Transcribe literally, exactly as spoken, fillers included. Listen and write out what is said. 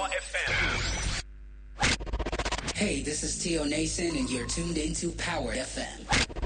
Power F M. Hey, this is Tio Nason, and you're tuned into Power F M.